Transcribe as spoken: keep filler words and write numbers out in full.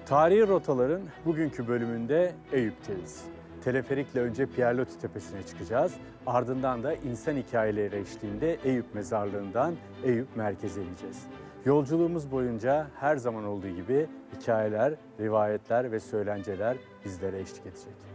Tarihi rotaların bugünkü bölümünde Eyüp'teyiz. Teleferikle önce Pierloti Tepesi'ne çıkacağız. Ardından da insan hikayeleri eşliğinde Eyüp Mezarlığı'ndan Eyüp merkeze ineceğiz. Yolculuğumuz boyunca her zaman olduğu gibi hikayeler, rivayetler ve söylenceler bizlere eşlik edecek.